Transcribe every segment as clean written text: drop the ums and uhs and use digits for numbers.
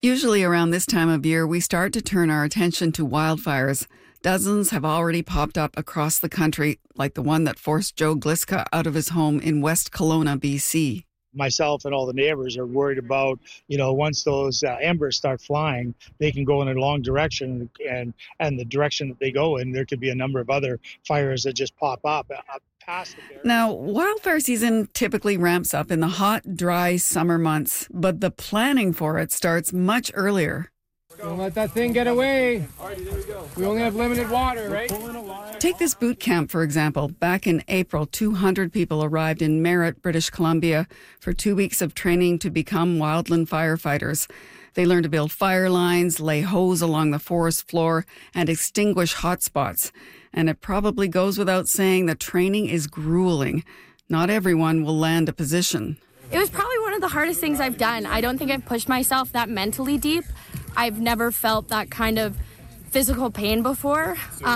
Usually around this time of year, we start to turn our attention to wildfires. Dozens have already popped up across the country, like the one that forced Joe Gliska out of his home in West Kelowna, BC. Myself and all the neighbors are worried about, once those embers start flying, they can go in a long direction, and the direction that they go in, there could be a number of other fires that just pop up past the area. Now, wildfire season typically ramps up in the hot, dry summer months, but the planning for it starts much earlier. Don't let that thing get away. Alrighty, there we go. We only have limited water, right? Take this boot camp, for example. Back in April, 200 people arrived in Merritt, British Columbia, for 2 weeks of training to become wildland firefighters. They learned to build fire lines, lay hose along the forest floor, and extinguish hotspots. And it probably goes without saying that training is grueling. Not everyone will land a position. It was probably one of the hardest things I've done. I don't think I've pushed myself that mentally deep. I've never felt that kind of physical pain before,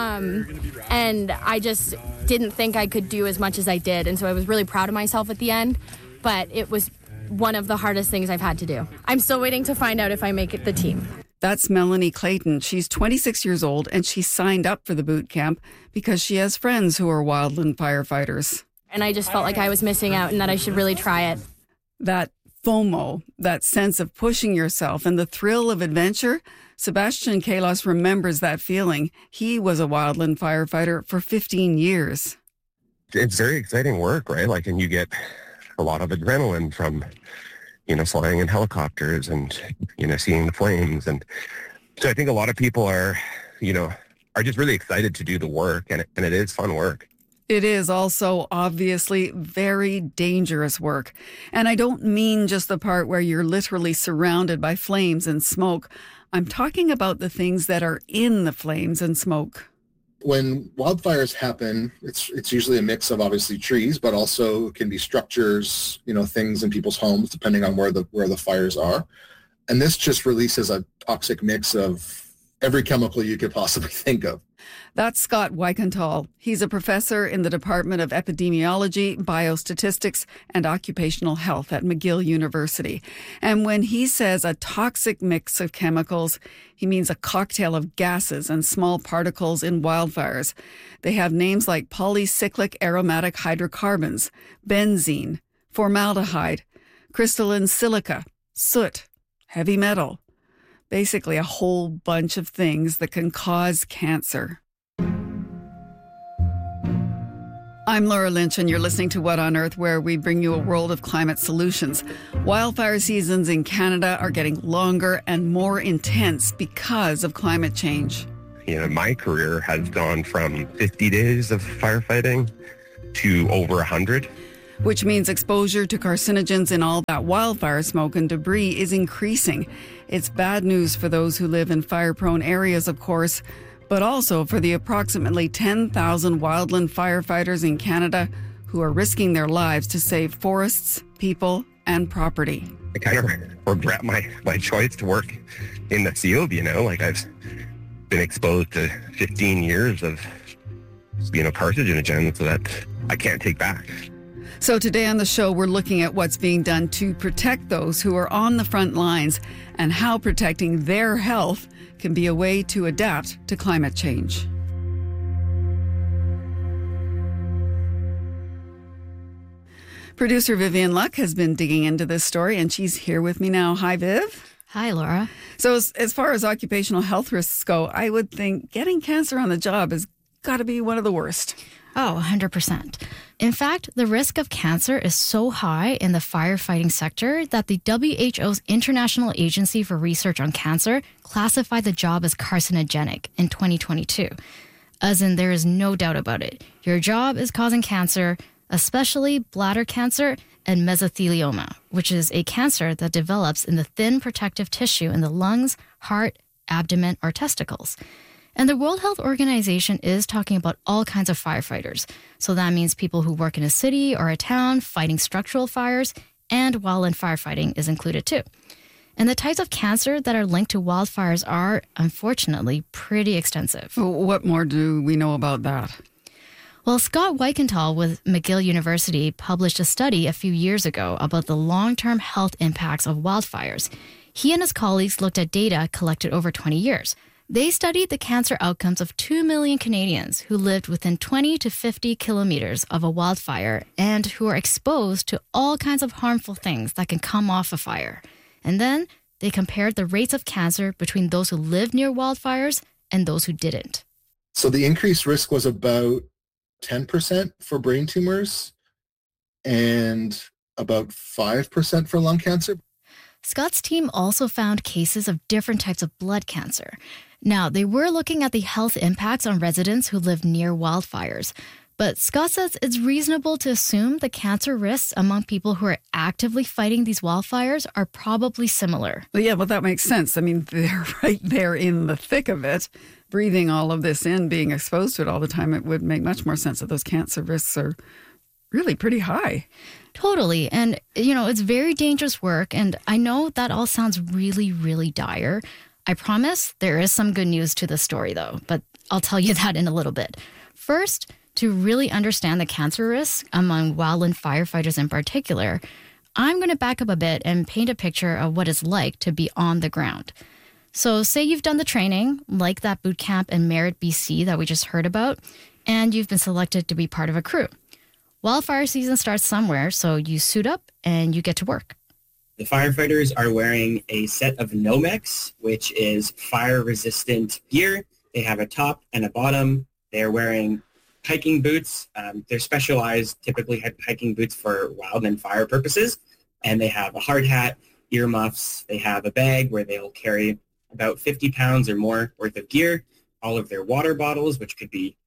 and I just didn't think I could do as much as I did, and so I was really proud of myself at the end, but it was one of the hardest things I've had to do. I'm still waiting to find out if I make it the team. That's Melanie Clayton. She's 26 years old, and she signed up for the boot camp because she has friends who are wildland firefighters. And I just felt like I was missing out and that I should really try it. That FOMO, that sense of pushing yourself and the thrill of adventure, Sebastian Kalos remembers that feeling. He was a wildland firefighter for 15 years. It's very exciting work, right? And you get a lot of adrenaline from, flying in helicopters and, seeing the flames. And so I think a lot of people are just really excited to do the work, and it is fun work. It is also obviously very dangerous work. And I don't mean just the part where you're literally surrounded by flames and smoke. I'm talking about the things that are in the flames and smoke. When wildfires happen, it's usually a mix of obviously trees, but also can be structures, things in people's homes, depending on where the fires are. And this just releases a toxic mix of every chemical you could possibly think of. That's Scott Weikenthal. He's a professor in the Department of Epidemiology, Biostatistics, and Occupational Health at McGill University. And when he says a toxic mix of chemicals, he means a cocktail of gases and small particles in wildfires. They have names like polycyclic aromatic hydrocarbons, benzene, formaldehyde, crystalline silica, soot, heavy metal. Basically a whole bunch of things that can cause cancer. I'm Laura Lynch, and you're listening to What on Earth, where we bring you a world of climate solutions. Wildfire seasons in Canada are getting longer and more intense because of climate change. My career has gone from 50 days of firefighting to over 100. Which means exposure to carcinogens in all that wildfire smoke and debris is increasing. It's bad news for those who live in fire-prone areas, of course, but also for the approximately 10,000 wildland firefighters in Canada who are risking their lives to save forests, people, and property. I kind of regret my choice to work in the field, I've been exposed to 15 years of, carcinogens that I can't take back. So today on the show, we're looking at what's being done to protect those who are on the front lines and how protecting their health can be a way to adapt to climate change. Producer Vivian Luck has been digging into this story, and she's here with me now. Hi, Viv. Hi, Laura. So as far as occupational health risks go, I would think getting cancer on the job has got to be one of the worst. Oh, 100%. In fact, the risk of cancer is so high in the firefighting sector that the WHO's International Agency for Research on Cancer classified the job as carcinogenic in 2022. As in, there is no doubt about it. Your job is causing cancer, especially bladder cancer and mesothelioma, which is a cancer that develops in the thin protective tissue in the lungs, heart, abdomen, or testicles. And the World Health Organization is talking about all kinds of firefighters. So that means people who work in a city or a town fighting structural fires, and wildland firefighting is included too. And the types of cancer that are linked to wildfires are, unfortunately, pretty extensive. What more do we know about that? Well, Scott Weikenthal with McGill University published a study a few years ago about the long-term health impacts of wildfires. He and his colleagues looked at data collected over 20 years. They studied the cancer outcomes of 2 million Canadians who lived within 20 to 50 kilometers of a wildfire and who are exposed to all kinds of harmful things that can come off a fire. And then they compared the rates of cancer between those who lived near wildfires and those who didn't. So the increased risk was about 10% for brain tumors and about 5% for lung cancer. Scott's team also found cases of different types of blood cancer. Now, they were looking at the health impacts on residents who live near wildfires. But Scott says it's reasonable to assume the cancer risks among people who are actively fighting these wildfires are probably similar. Well, yeah, well, that makes sense. I mean, they're right there in the thick of it, breathing all of this in, being exposed to it all the time. It would make much more sense that those cancer risks are really pretty high. Totally. And, it's very dangerous work. And I know that all sounds really, really dire. I promise there is some good news to the story, though, but I'll tell you that in a little bit. First, to really understand the cancer risks among wildland firefighters in particular, I'm going to back up a bit and paint a picture of what it's like to be on the ground. So say you've done the training, like that boot camp in Merritt, BC that we just heard about, and you've been selected to be part of a crew. Wildfire season starts somewhere, so you suit up and you get to work. The firefighters are wearing a set of Nomex, which is fire-resistant gear. They have a top and a bottom. They're wearing hiking boots. They're specialized, typically hiking boots for wildland fire purposes. And they have a hard hat, earmuffs. They have a bag where they'll carry about 50 pounds or more worth of gear, all of their water bottles, which could be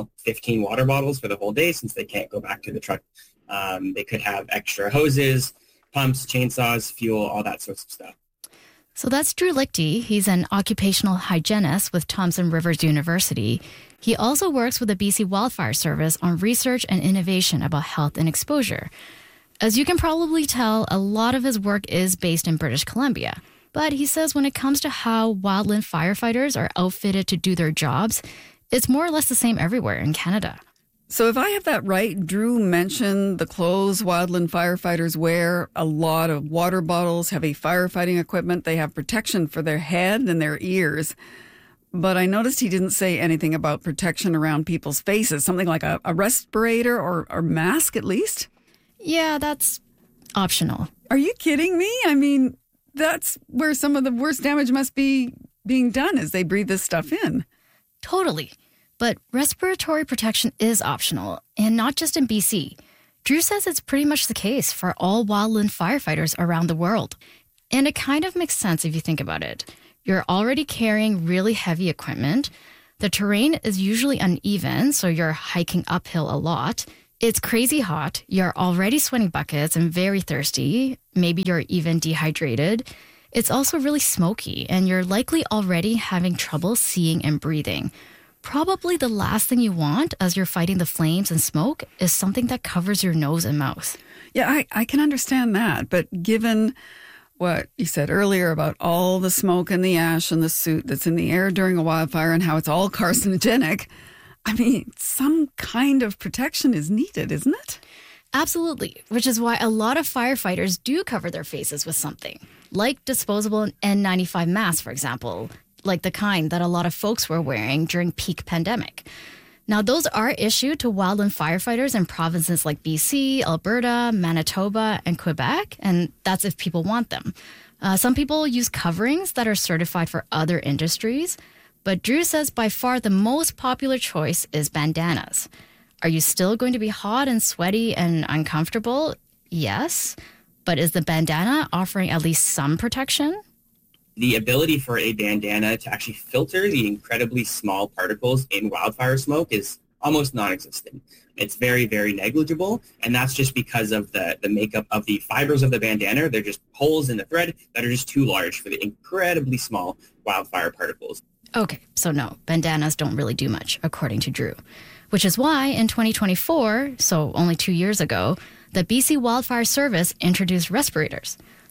15 water bottles for the whole day since they can't go back to the truck. They could have extra hoses, pumps, chainsaws, fuel, all that sorts of stuff. So that's Drew Lichty. He's an occupational hygienist with Thompson Rivers University. He also works with the BC Wildfire Service on research and innovation about health and exposure. As you can probably tell, a lot of his work is based in British Columbia. But he says when it comes to how wildland firefighters are outfitted to do their jobs, it's more or less the same everywhere in Canada. So if I have that right, Drew mentioned the clothes wildland firefighters wear, a lot of water bottles, heavy firefighting equipment. They have protection for their head and their ears. But I noticed he didn't say anything about protection around people's faces, something like a respirator or mask at least. Yeah, that's optional. Are you kidding me? I mean, that's where some of the worst damage must be being done as they breathe this stuff in. Totally. But respiratory protection is optional, and not just in BC. Drew says it's pretty much the case for all wildland firefighters around the world. And it kind of makes sense if you think about it. You're already carrying really heavy equipment. The terrain is usually uneven, so you're hiking uphill a lot. It's crazy hot. You're already sweating buckets and very thirsty. Maybe you're even dehydrated. It's also really smoky, and you're likely already having trouble seeing and breathing. Probably the last thing you want as you're fighting the flames and smoke is something that covers your nose and mouth. Yeah, I can understand that. But given what you said earlier about all the smoke and the ash and the soot that's in the air during a wildfire and how it's all carcinogenic, I mean, some kind of protection is needed, isn't it? Absolutely, which is why a lot of firefighters do cover their faces with something, like disposable N95 masks, for example, like the kind that a lot of folks were wearing during peak pandemic. Now, those are issued to wildland firefighters in provinces like BC, Alberta, Manitoba, and Quebec, and that's if people want them. Some people use coverings that are certified for other industries, but Drew says by far the most popular choice is bandanas. Are you still going to be hot and sweaty and uncomfortable? Yes. But is the bandana offering at least some protection? The ability for a bandana to actually filter the incredibly small particles in wildfire smoke is almost non-existent. It's very, very negligible, and that's just because of the makeup of the fibers of the bandana. They're just holes in the thread that are just too large for the incredibly small wildfire particles. Okay, so no, bandanas don't really do much, according to Drew. Which is why in 2024, so only 2 years ago, the BC Wildfire Service introduced respirators.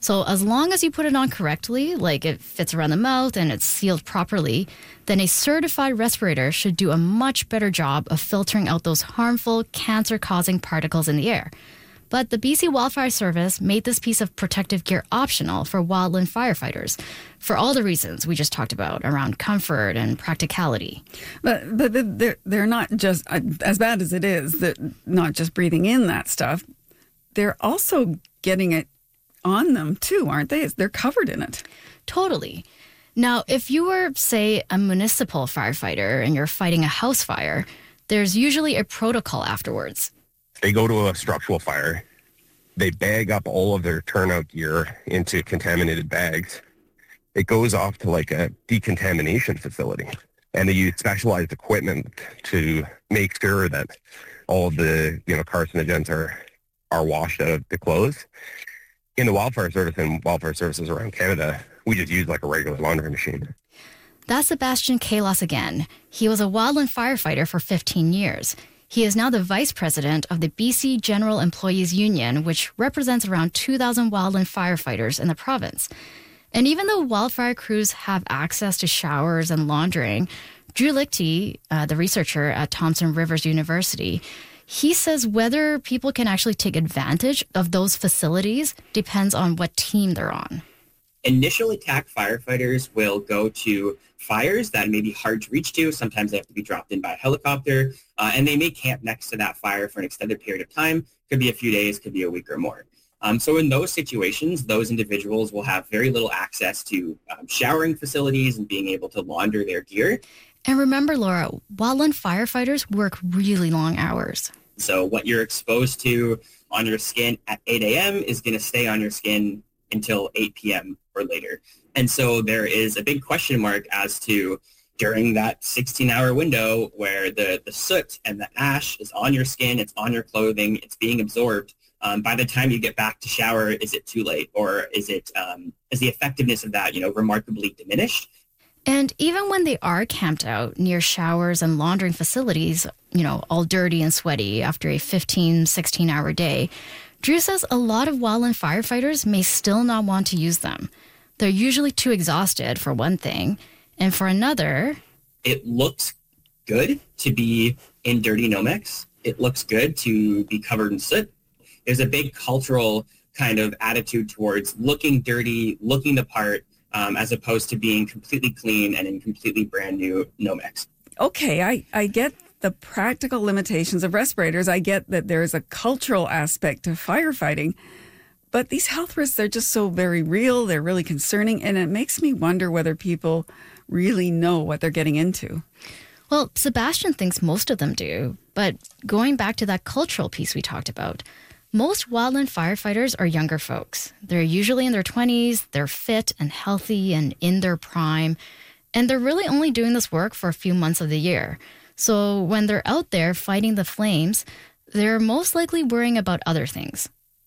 So as long as you put it on correctly, like it fits around the mouth and it's sealed properly, then a certified respirator should do a much better job of filtering out those harmful, cancer-causing particles in the air. But the BC Wildfire Service made this piece of protective gear optional for wildland firefighters for all the reasons we just talked about around comfort and practicality. But they're not just, as bad as it is, that not just breathing in that stuff, they're also getting it on them too, aren't they? They're covered in it. Totally. Now, if you were, say, a municipal firefighter and you're fighting a house fire, there's usually a protocol afterwards. They go to a structural fire. They bag up all of their turnout gear into contaminated bags. It goes off to like a decontamination facility. And they use specialized equipment to make sure that all of the, carcinogens are washed out of the clothes. In the wildfire service and wildfire services around Canada, we just use like a regular laundry machine. That's Sebastian Kalos again. He was a wildland firefighter for 15 years. He is now the vice president of the BC General Employees Union, which represents around 2,000 wildland firefighters in the province. And even though wildfire crews have access to showers and laundering, Drew Lichty, the researcher at Thompson Rivers University, he says whether people can actually take advantage of those facilities depends on what team they're on. Initial attack firefighters will go to fires that may be hard to reach to. Sometimes they have to be dropped in by a helicopter, and they may camp next to that fire for an extended period of time. Could be a few days, could be a week or more. So in those situations, those individuals will have very little access to showering facilities and being able to launder their gear. And remember, Laura, wildland firefighters work really long hours. So what you're exposed to on your skin at 8 a.m. is going to stay on your skin until 8 p.m. or later. And so there is a big question mark as to during that 16-hour window where the soot and the ash is on your skin, it's on your clothing, it's being absorbed. By the time you get back to shower, is it too late? Or is the effectiveness of that, remarkably diminished? And even when they are camped out near showers and laundering facilities, all dirty and sweaty after a 15, 16-hour day, Drew says a lot of wildland firefighters may still not want to use them. They're usually too exhausted, for one thing. And for another, it looks good to be in dirty Nomex. It looks good to be covered in soot. There's a big cultural kind of attitude towards looking dirty, looking the part, as opposed to being completely clean and in completely brand new Nomex. Okay, I get the practical limitations of respirators. I get that there's a cultural aspect to firefighting, but these health risks are just so very real. They're really concerning, and it makes me wonder whether people really know what they're getting into. Well, Sebastian thinks most of them do, but going back to that cultural piece we talked about, most wildland firefighters are younger folks. They're usually in their 20s, they're fit and healthy and in their prime, and they're really only doing this work for a few months of the year. So when they're out there fighting the flames, they're most likely worrying about other things.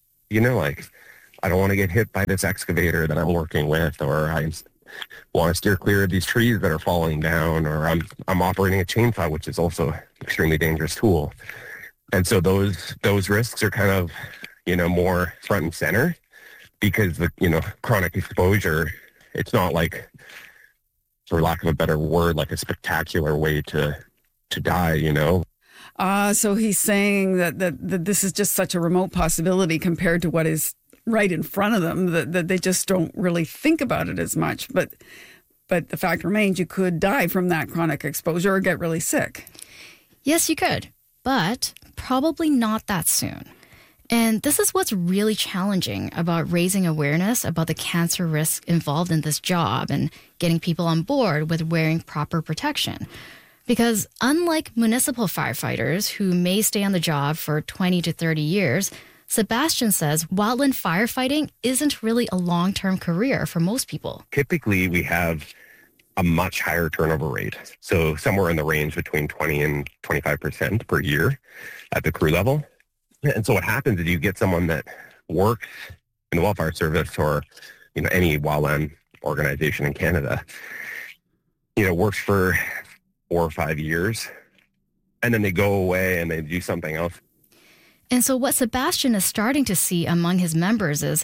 I don't want to get hit by this excavator that I'm working with, or I want to steer clear of these trees that are falling down, or I'm operating a chainsaw, which is also an extremely dangerous tool. And so those risks are kind of, more front and center because the, chronic exposure, it's not like, for lack of a better word, like a spectacular way to die, So he's saying that this is just such a remote possibility compared to what is right in front of them, that they just don't really think about it as much. But the fact remains, you could die from that chronic exposure or get really sick. Yes, you could, but probably not that soon. And this is what's really challenging about raising awareness about the cancer risks involved in this job and getting people on board with wearing proper protection. Because unlike municipal firefighters who may stay on the job for 20 to 30 years, Sebastian says wildland firefighting isn't really a long-term career for most people. Typically, we have a much higher turnover rate. So somewhere in the range between 20 and 25% per year at the crew level. And so what happens is you get someone that works in the wildfire service or, any wildland organization in Canada, works for 4 or 5 years, and then they go away and they do something else. And so what Sebastian is starting to see among his members is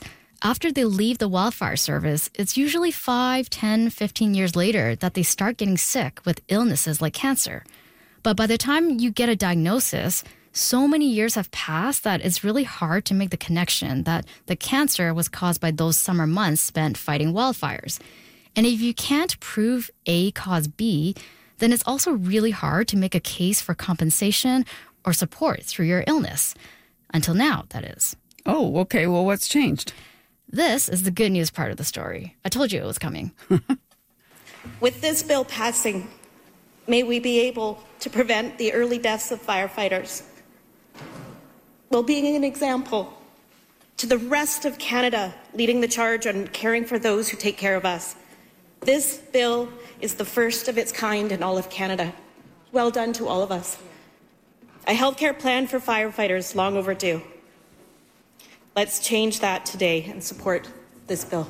after they leave the wildfire service, it's usually 5, 10, 15 years later that they start getting sick with illnesses like cancer. But by the time you get a diagnosis, so many years have passed that it's really hard to make the connection that the cancer was caused by those summer months spent fighting wildfires. And if you can't prove A caused B, then it's also really hard to make a case for compensation or support through your illness. Until now, that is. Oh, okay. Well, what's changed? This is the good news part of the story. I told you it was coming. With this bill passing, may we be able to prevent the early deaths of firefighters, while being an example to the rest of Canada leading the charge on caring for those who take care of us. This bill is the first of its kind in all of Canada. Well done to all of us. A healthcare plan for firefighters, long overdue. Let's change that today and support this bill.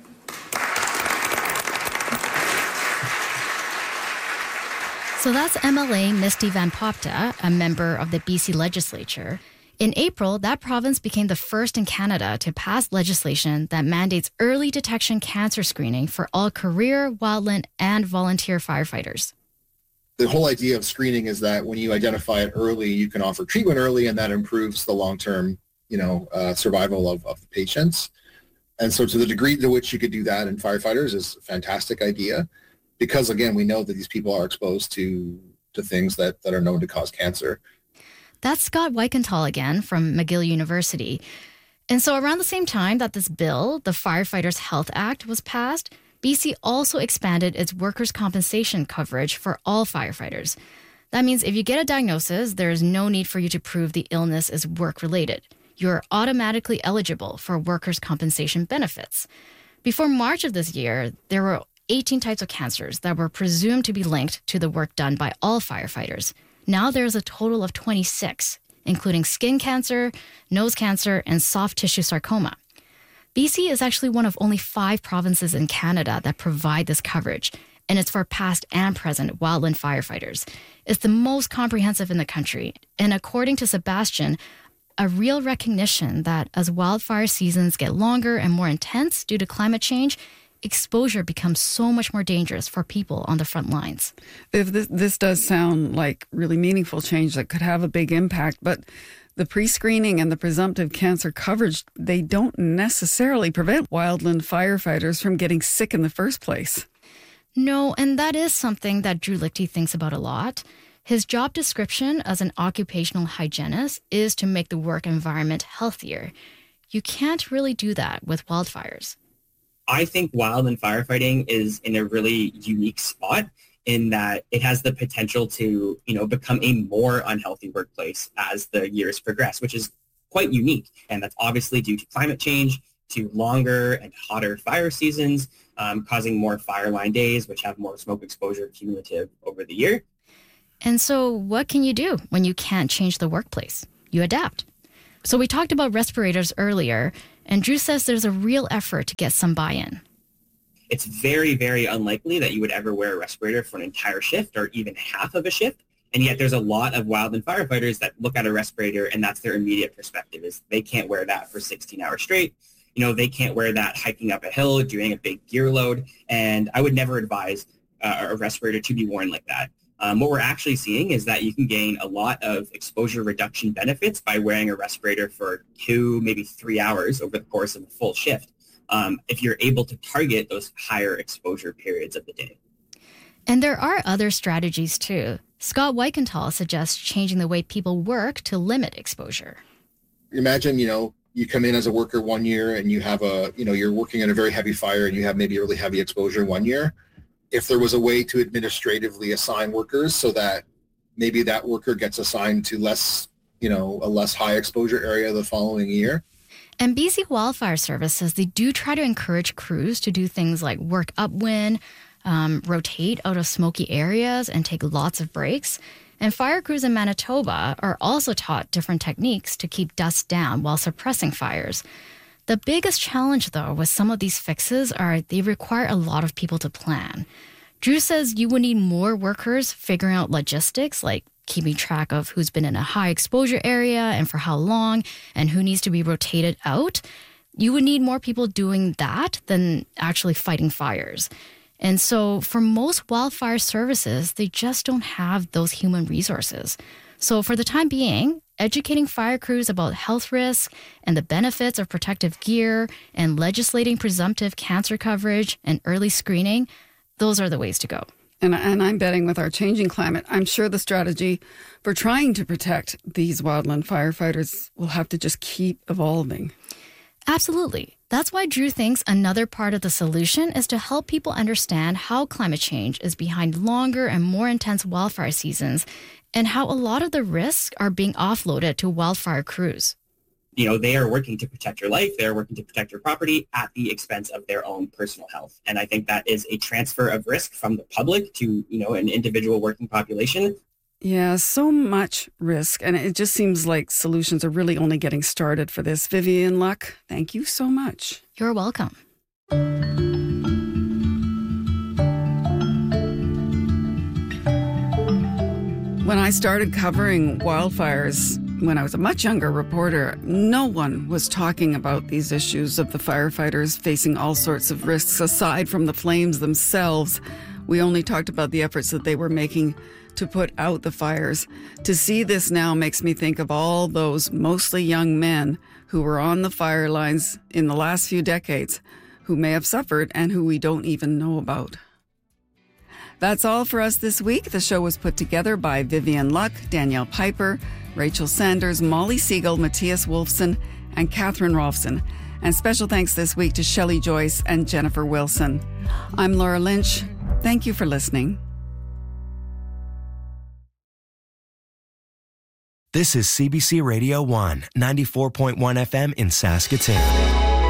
So that's MLA Misty Van Popta, a member of the BC legislature. In April, that province became the first in Canada to pass legislation that mandates early detection cancer screening for all career, wildland, and volunteer firefighters. The whole idea of screening is that when you identify it early, you can offer treatment early, and that improves the long-term, survival of the patients. And so to the degree to which you could do that in firefighters is a fantastic idea, because, again, we know that these people are exposed to things that are known to cause cancer. That's Scott Weikenthal again from McGill University. And so around the same time that this bill, the Firefighters Health Act, was passed, BC also expanded its workers' compensation coverage for all firefighters. That means if you get a diagnosis, there is no need for you to prove the illness is work-related. You're automatically eligible for workers' compensation benefits. Before March of this year, there were 18 types of cancers that were presumed to be linked to the work done by all firefighters. Now there's a total of 26, including skin cancer, nose cancer, and soft tissue sarcoma. BC is actually one of only 5 provinces in Canada that provide this coverage, and it's for past and present wildland firefighters. It's the most comprehensive in the country, and according to Sebastian, a real recognition that as wildfire seasons get longer and more intense due to climate change, exposure becomes so much more dangerous for people on the front lines. If this does sound like really meaningful change that could have a big impact, but the pre-screening and the presumptive cancer coverage, they don't necessarily prevent wildland firefighters from getting sick in the first place. No, and that is something that Drew Lichty thinks about a lot. His job description as an occupational hygienist is to make the work environment healthier. You can't really do that with wildfires. I think wildland firefighting is in a really unique spot in that it has the potential to, become a more unhealthy workplace as the years progress, which is quite unique. And that's obviously due to climate change, to longer and hotter fire seasons, causing more fire line days, which have more smoke exposure cumulative over the year. And so what can you do when you can't change the workplace? You adapt. So we talked about respirators earlier, and Drew says there's a real effort to get some buy-in. It's very, very unlikely that you would ever wear a respirator for an entire shift or even half of a shift. And yet there's a lot of wildland firefighters that look at a respirator and that's their immediate perspective is they can't wear that for 16 hours straight. They can't wear that hiking up a hill, doing a big gear load. And I would never advise a respirator to be worn like that. What we're actually seeing is that you can gain a lot of exposure reduction benefits by wearing a respirator for 2, maybe 3 hours over the course of a full shift, if you're able to target those higher exposure periods of the day. And there are other strategies too. Scott Weikenthal suggests changing the way people work to limit exposure. Imagine, you come in as a worker one year and you have you're working in a very heavy fire and you have maybe a really heavy exposure one year. If there was a way to administratively assign workers so that maybe that worker gets assigned to a less high exposure area the following year. And BC Wildfire Service says they do try to encourage crews to do things like work upwind, rotate out of smoky areas, and take lots of breaks. And fire crews in Manitoba are also taught different techniques to keep dust down while suppressing fires. The biggest challenge, though, with some of these fixes are they require a lot of people to plan. Drew says you would need more workers figuring out logistics, like keeping track of who's been in a high exposure area and for how long, and who needs to be rotated out. You would need more people doing that than actually fighting fires. And so for most wildfire services, they just don't have those human resources. So for the time being, educating fire crews about health risks and the benefits of protective gear and legislating presumptive cancer coverage and early screening, those are the ways to go. And I'm betting with our changing climate, I'm sure the strategy for trying to protect these wildland firefighters will have to just keep evolving. Absolutely. That's why Drew thinks another part of the solution is to help people understand how climate change is behind longer and more intense wildfire seasons and how a lot of the risks are being offloaded to wildfire crews. They are working to protect your life. They're working to protect your property at the expense of their own personal health. And I think that is a transfer of risk from the public to, an individual working population. Yeah, so much risk. And it just seems like solutions are really only getting started for this. Vivian Luck, thank you so much. You're welcome. When I started covering wildfires, when I was a much younger reporter, no one was talking about these issues of the firefighters facing all sorts of risks aside from the flames themselves. We only talked about the efforts that they were making to put out the fires. To see this now makes me think of all those mostly young men who were on the fire lines in the last few decades, who may have suffered and who we don't even know about. That's all for us this week. The show was put together by Vivian Luck, Danielle Piper, Rachel Sanders, Molly Siegel, Matthias Wolfson, and Catherine Rolfson. And special thanks this week to Shelley Joyce and Jennifer Wilson. I'm Laura Lynch. Thank you for listening. This is CBC Radio 1, 94.1 FM in Saskatoon.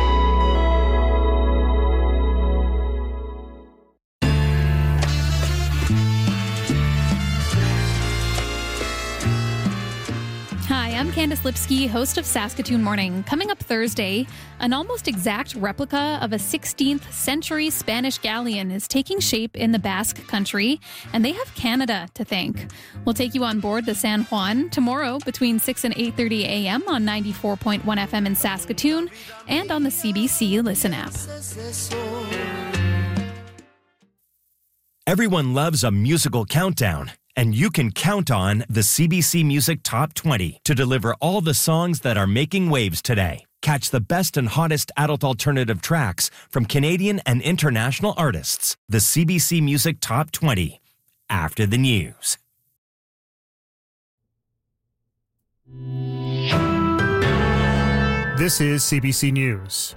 I'm Candace Lipsky, host of Saskatoon Morning. Coming up Thursday, an almost exact replica of a 16th century Spanish galleon is taking shape in the Basque Country, and they have Canada to thank. We'll take you on board the San Juan tomorrow between 6 and 8:30 a.m. on 94.1 FM in Saskatoon and on the CBC Listen app. Everyone loves a musical countdown. And you can count on the CBC Music Top 20 to deliver all the songs that are making waves today. Catch the best and hottest adult alternative tracks from Canadian and international artists. The CBC Music Top 20. After the news. This is CBC News.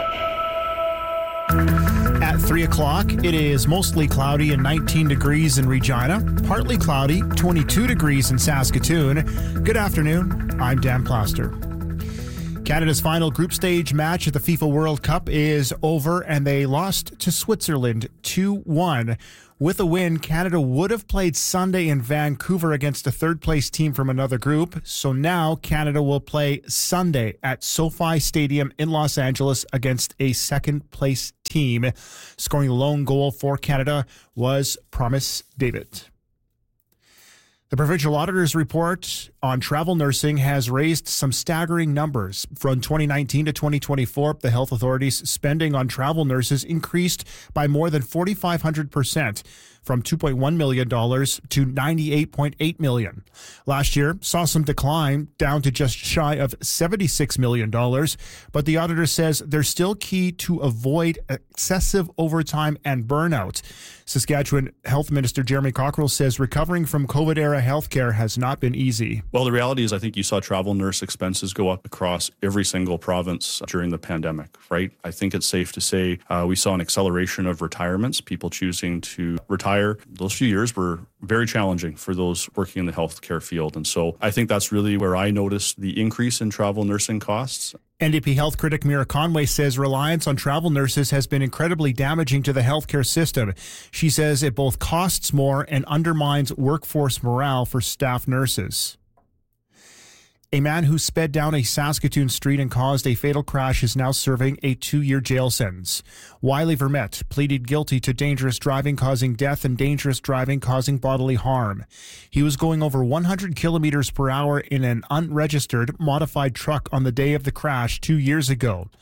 At 3 o'clock, it is mostly cloudy and 19 degrees in Regina. Partly cloudy, 22 degrees in Saskatoon. Good afternoon. I'm Dan Plaster. Canada's final group stage match at the FIFA World Cup is over, and they lost to Switzerland 2-1. With a win, Canada would have played Sunday in Vancouver against a third-place team from another group. So now Canada will play Sunday at SoFi Stadium in Los Angeles against a second-place team. Scoring the lone goal for Canada was Promise David. The provincial auditor's report on travel nursing has raised some staggering numbers. From 2019 to 2024, the health authority's spending on travel nurses increased by more than 4,500%, from $2.1 million to $98.8 million. Last year saw some decline down to just shy of $76 million, but the auditor says they're still key to avoid excessive overtime and burnout. Saskatchewan Health Minister Jeremy Cockrell says recovering from COVID-era healthcare has not been easy. Well, the reality is I think you saw travel nurse expenses go up across every single province during the pandemic, right? I think it's safe to say we saw an acceleration of retirements, people choosing to retire. Those few years were very challenging for those working in the healthcare field. And so I think that's really where I noticed the increase in travel nursing costs. NDP health critic Mira Conway says reliance on travel nurses has been incredibly damaging to the healthcare system. She says it both costs more and undermines workforce morale for staff nurses. A man who sped down a Saskatoon street and caused a fatal crash is now serving a 2-year jail sentence. Wiley Vermette pleaded guilty to dangerous driving causing death and dangerous driving causing bodily harm. He was going over 100 kilometers per hour in an unregistered modified truck on the day of the crash 2 years ago.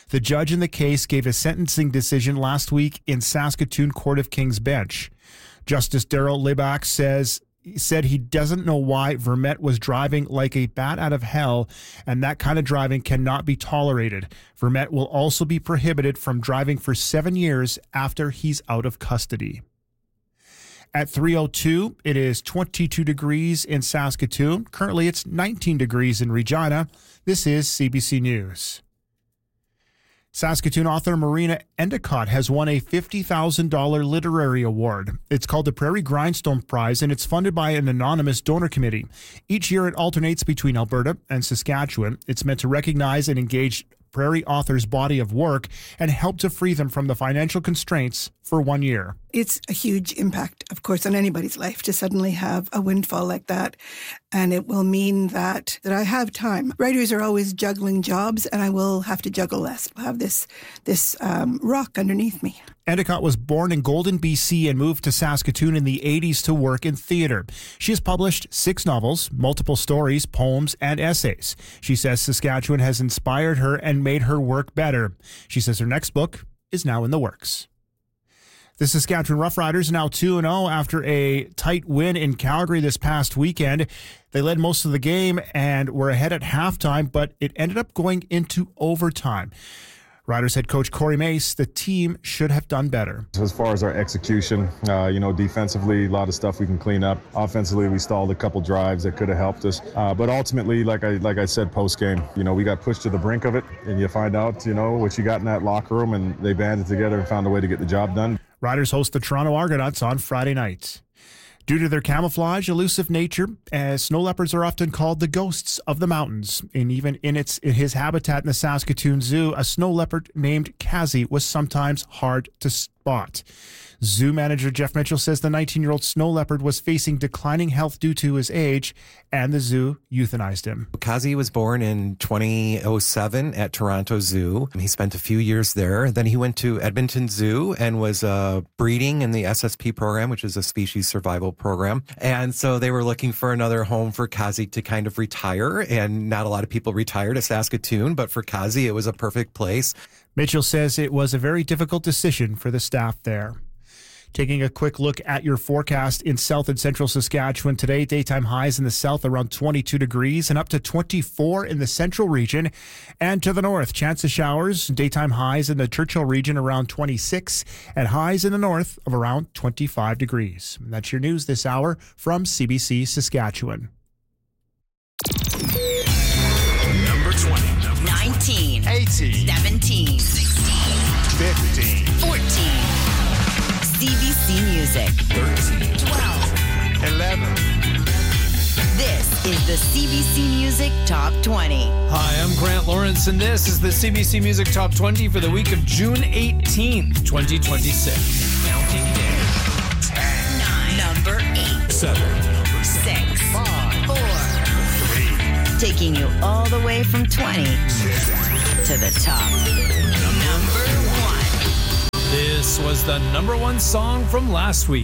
The judge in the case gave a sentencing decision last week in Saskatoon Court of King's Bench. Justice Daryl Libak said he doesn't know why Vermette was driving like a bat out of hell, and that kind of driving cannot be tolerated. Vermette will also be prohibited from driving for 7 years after he's out of custody. At 3:02, it is 22 degrees in Saskatoon. Currently, it's 19 degrees in Regina. This is CBC News. Saskatoon author Marina Endicott has won a $50,000 literary award. It's called the Prairie Grindstone Prize, and it's funded by an anonymous donor committee. Each year, it alternates between Alberta and Saskatchewan. It's meant to recognize and engage Prairie authors' body of work and help to free them from the financial constraints for 1 year. It's a huge impact, of course, on anybody's life to suddenly have a windfall like that. And it will mean that I have time. Writers are always juggling jobs, and I will have to juggle less. I'll have this rock underneath me. Endicott was born in Golden, BC, and moved to Saskatoon in the 80s to work in theatre. She has published 6 novels, multiple stories, poems, and essays. She says Saskatchewan has inspired her and made her work better. She says her next book is now in the works. The Saskatchewan Roughriders now 2-0 after a tight win in Calgary this past weekend. They led most of the game and were ahead at halftime, but it ended up going into overtime. Riders head coach Corey Mace, the team should have done better. As far as our execution, defensively, a lot of stuff we can clean up. Offensively, we stalled a couple drives that could have helped us. But ultimately, like I said post-game, we got pushed to the brink of it, and you find out, what you got in that locker room, and they banded together and found a way to get the job done. Riders host the Toronto Argonauts on Friday night. Due to their camouflage, elusive nature, snow leopards are often called the ghosts of the mountains. And even in his habitat in the Saskatoon Zoo, a snow leopard named Kazi was sometimes hard to spot. Zoo manager Jeff Mitchell says the 19-year-old snow leopard was facing declining health due to his age, and the zoo euthanized him. Kazi was born in 2007 at Toronto Zoo. He spent a few years there. Then he went to Edmonton Zoo and was breeding in the SSP program, which is a species survival program. And so they were looking for another home for Kazi to kind of retire. And not a lot of people retire to Saskatoon, but for Kazi, it was a perfect place. Mitchell says it was a very difficult decision for the staff there. Taking a quick look at your forecast in south and central Saskatchewan today, daytime highs in the south around 22 degrees and up to 24 in the central region. And to the north, chance of showers, daytime highs in the Churchill region around 26 and highs in the north of around 25 degrees. And that's your news this hour from CBC Saskatchewan. Number 20. 19. 18. 17. 16. 15. 14. CBC Music. 13. 12. 11. This is the CBC Music Top 20. Hi, I'm Grant Lawrence, and this is the CBC Music Top 20 for the week of June 18th, 2026. Counting down. 10. 9. Number 8. 7. 6. 5. 4. 3. Taking you all the way from 20 to the top. Number 1. This was the number 1 song from last week.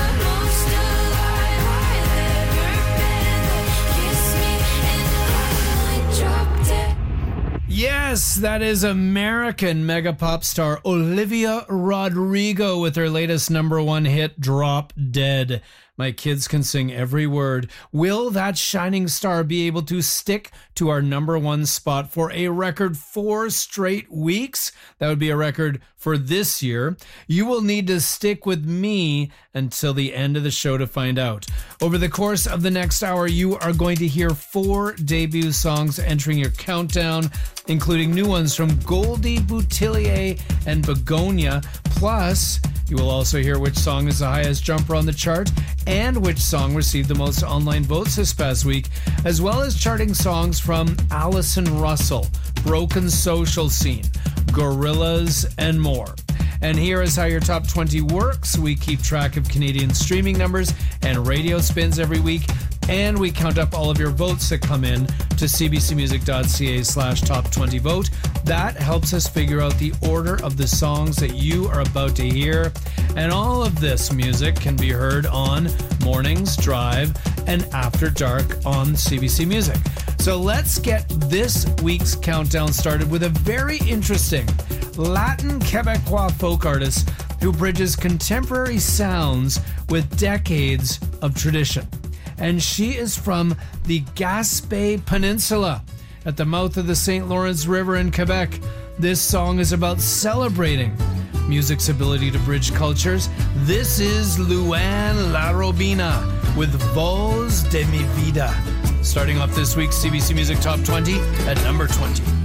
Yes, that is American mega pop star Olivia Rodrigo with her latest number 1 hit, Drop Dead. My kids can sing every word. Will that shining star be able to stick to our number 1 spot for a record 4 straight weeks? That would be a record for this year. You will need to stick with me until the end of the show to find out. Over the course of the next hour, you are going to hear 4 debut songs entering your countdown, including new ones from Goldie Boutillier and Begonia. Plus, you will also hear which song is the highest jumper on the chart and which song received the most online votes this past week, as well as charting songs from Allison Russell, Broken Social Scene, Gorillaz, and more. And here is how your top 20 works. We keep track of Canadian streaming numbers and radio spins every week, and we count up all of your votes that come in to cbcmusic.ca/top20vote. That helps us figure out the order of the songs that you are about to hear. And all of this music can be heard on Mornings, Drive, and After Dark on CBC Music. So let's get this week's countdown started with a very interesting Latin Quebecois folk artist who bridges contemporary sounds with decades of tradition. And she is from the Gaspé Peninsula at the mouth of the St. Lawrence River in Quebec. This song is about celebrating music's ability to bridge cultures. This is Luann La Robina with Voz de mi Vida, starting off this week's CBC Music Top 20 at number 20.